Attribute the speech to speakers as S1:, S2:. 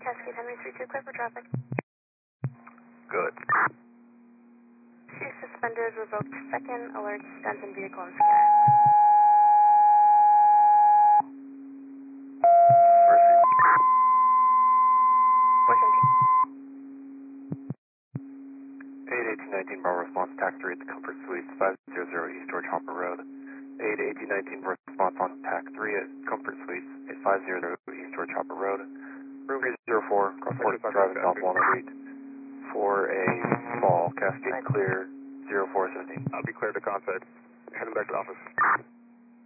S1: Cascade Henry 32, clear for traffic.
S2: Good.
S1: She's suspended, revoked second, alert, Stanton vehicle and scanner.
S2: Mercy.
S1: 417.
S2: 81819 Bravo response, TAC 3 at the Comfort Suites, 500 East George Hopper Road. 81819 response on TAC 3 at Comfort Suites at 500 East George Hopper Road. Room 304, cross driving south Walnut Street for a fall. Cascade clear, 0417.
S3: I'll be clear to contact. Heading back to office.